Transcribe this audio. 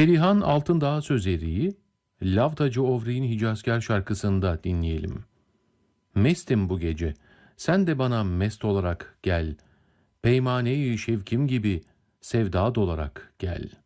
Perihan Altındağ Sözeri'yi Lavtacı Ovri'nin Hicazkar şarkısında dinleyelim. Mestim bu gece, sen de bana mest olarak gel. Peymane-i şevkim gibi sevda dolarak gel.